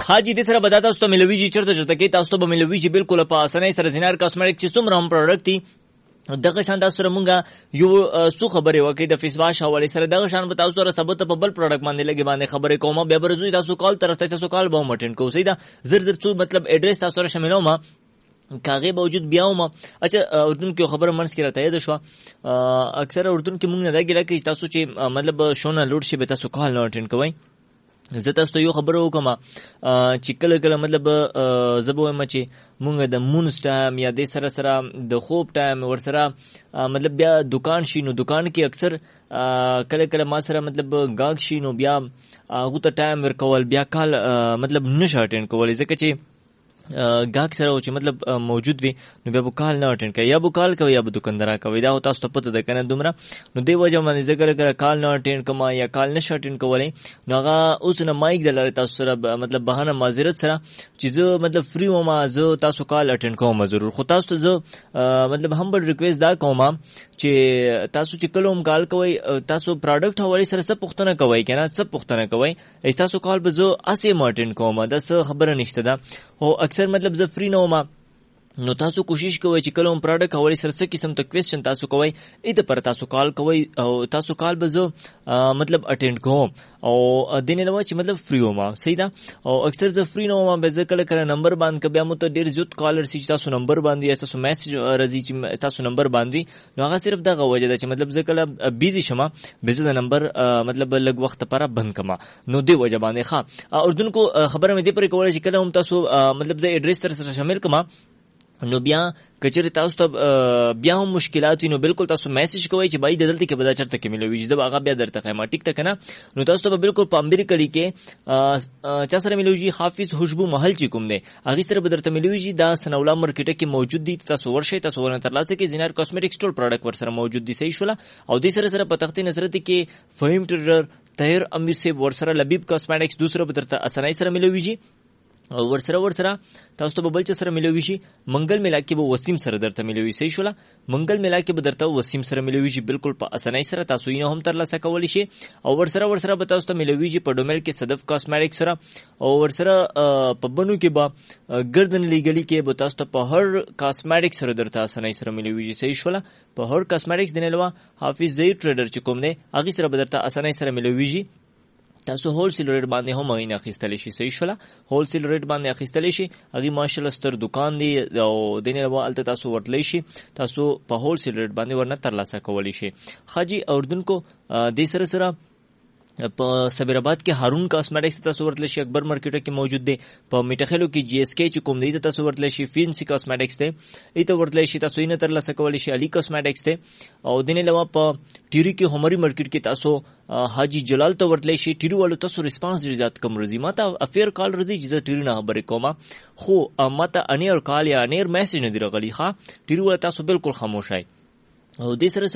حاجی دې سره بداته تاسو ته ملويږي چرته کې تاسو ته ملويږي بالکل په اسانۍ سره زینار کاسمیټک چې څومره هم پروډکټ دي دغه شان تاسو سره مونږه یو څو خبرې وکړې د فیس واش حواله سره دغه شان به تاسو سره ثبوت په بل پروډکټ باندې لګي باندې خبرې کوم بیا برزوي تاسو کال طرف ته تاسو کال به مټین کو سیدا زر څو مطلب ایڈریس تاسو سره شاملو ما کاغه باوجود بیا ما اچھا اردن کې خبره منځ کې راته ده شو اکثر اردن کې مونږ نه دا ګل کې تاسو چې مطلب شونه لوډ شي به تاسو کال نه اټینډ کوئ زه تاسو ته یو خبره وکم چې کله مطلب زبو ما چې مونږ د مونږ ټایم یا د سره سره د خوب ټایم ور سره مطلب بیا دکان شي نو دکان کې اکثر کله ما سره مطلب گاګ شي نو بیا هغه ته ټایم ورکول بیا کال مطلب نشه اټینډ کول ځکه چې گاګ سره چې مطلب موجود وي نو بیا به کال نه اټینډ کوي یا به کال کوي یا به دکاندار کوي دا تاسو ته پته ده کنه دومره نو دی وجه باندې ذکر کال نه اټینډ کما یا کال نشه اټینډ کولای نو هغه اوس نه مایک دلاره تاسو سره مطلب بهانه معذرت سره چې زه مطلب فری وم زه تاسو کال اټینډ کوم ضرور خو تاسو ته زه مطلب همبل ریکویسټ دا کوم چې تاسو چې کله هم کال کوي تاسو پروډکټ حواله سره څه پوښتنه کوي کنه څه پوښتنه کوي تاسو کال به زه اسې اټینډ کوم دا څه خبره نشته ده او اکثر مطلب زه فری نه وم نو تاسو کوشش کوئ چې کله هم پروډکټ حواله سره څه قسم ته کوېسچن تاسو کوئ ایته پر تاسو کال کوئ او تاسو کال به زه مطلب اټینډ کوم او دینه نو چې مطلب فری وم صحیح ده او اکثر زه فری نه وم به زه کله نمبر باندې کبه مو ته ډیر زیات کالر سي تاسو نمبر باندې تاسو میسج راځي چې تاسو نمبر باندې نو هغه صرف دغه وجه ده چې مطلب زه کله بیزی شمه به زه نمبر مطلب لږ وخت لپاره بند کما نو دی وجه باندې ښه اردن کو خبره مې دې پر کوله چې کله هم تاسو مطلب زه ایڈریس تر سره شامل کما نو بیا کچره تاسو ته بیا هم مشکلات نو بالکل تاسو میسج کوئ چې بای د دلته کې بدا چرته کې ملوي زه هغه بیا درته خیمه ټیک ته کنه نو تاسو ته بالکل په امبری کلی کې چا سره ملوي حافظ خوشبو محل چې کوم دی هغه سره بدرته ملوي دا سنولا مارکیټ کې موجود دي تاسو ورشي تاسو ورنه ترلاسه کې زینار کاسمیټک سټور پروډکټ ور سره موجود دي صحیح شولا او د سره په تختی نظرت کې فهم ټریډر طاهر امیر سے ور سره لبیب کاسمیټکس دوسرو بدرته اسانای سره ملوي ورسره تاسو ته بل چ سره ملوي شي منګل ملا کې به وسیم سره درته ملوي صحیح شولا منګل ملا کې به درته وسیم سره ملوي شي بالکل په اسانۍ سره تاسو یې هم تر لاسه کولی شي او ورسره به تاسو ته ملوي شي په ډومل کې صدف کاسمیټک سره او ورسره په بنو کې به ګردن لیګلی کې به تاسو ته په هر کاسمیټک سره درته اسانۍ سره ملوي شي صحیح شولا په هر کاسمیټکس دنه لوا حافظ زئی ټریډر چې کوم نه هغه سره به درته اسانۍ سره ملوي شي تاسو هول سیل ریټ باندې هم غوښنه اخیستل شي صحیح شولا هول سیل ریټ باندې اخیستل شي هغه ماشاءالله ستر دکان دی او دینه له الته تاسو ورتلی شي تاسو په هول سیل ریټ باندې ورنه ترلاسه کولی شي خاجي اردن کو د سره په صبر آباد کې هارون کاسمیټکس تاسو ورتل شي اکبر مارکیټ کې موجود دی په میټخلو کې جی اس کې چې کوم دی تاسو ورتل شي فینسی کاسمیټکس ته ایته ورتل شي تاسو یې تر لاسه کولی شي علي کاسمیټکس ته او دینه لوا په ټيري کې همري مارکیټ کې تاسو حاجی جلال ته ورتل شي ټيرو والو تاسو ریسپانس ډیر زیات کم رزي ماته افیر کال رزي چې ټيرو نه خبرې کومه خو ماته انیر کال یا انیر میسج نه دی راغلی ښا ټيرو والو تاسو بالکل خاموش شئ او د سره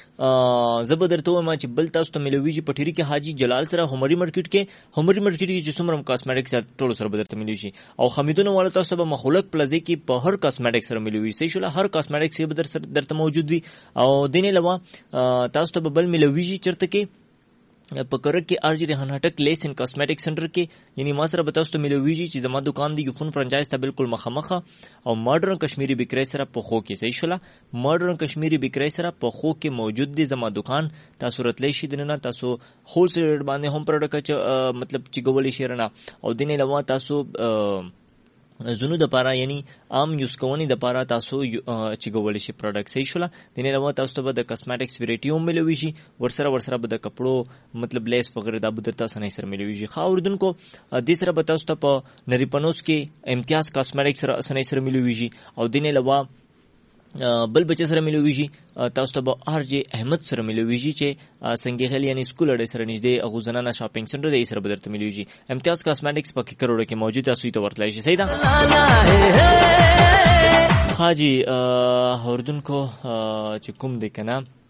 زبر درته ما چې بل تاسو ته ملويږي په ټيري کې حاجی جلال سره همري مارکیټ کې چې څومره کاسمیټکس ټول سره بدرته ملويږي او حمیدونه والا تاسو به مخلوق پلازي کې په هر کاسمیټکس سره ملويږي صحیح شول هر کاسمیټکس به درته موجود وي او دینه لوا تاسو ته بل ملويږي چرته کې په کرک کې ارجی ریحان هټک لیس ان کاسمیټک سنټر کې یعنی ما سره به تاسو ته ملويږي چې زما دکان دی یو خون فرانچایز ته بالکل مخامخه او ماډرن کشمیری بکری سره په خو کې صحیح شولا ماډرن کشمیری بکری سره په خو کې موجود دی زما دکان تاسو راتلی شي دنه تاسو هول سیل ریټ باندې هم پروډکټ مطلب چې ګولې شي رانه او دینه لوا تاسو زونو د پاره یعنی عام یوز کوونی د پاره تاسو چې ګول شي پروډکټ صحیح شولا دینه نو تاسو ته د کاسمیټکس ویرایټي هم ملوي شي ورسره به د کپړو مطلب لیس وغیرہ د بدرتا سره سره ملوي شي خاوردن کو د سره به تاسو ته په نری پنوس کې امتیاز کاسمیټکس سره سره ملوي شي او دینه لوا بل بچ سره ملويږي تاسو ته به ار جی احمد سره ملويږي چې څنګه خل یعنی سکول اړ سره نږدې اغوزنانه شاپینګ سنټر دی سره بدرته ملويږي امتیاز کاسمیټکس پکې کروڑه کې موجود تاسو ته ورتلای شي صحیح ده حاجی اردن کو چې کوم دی کنه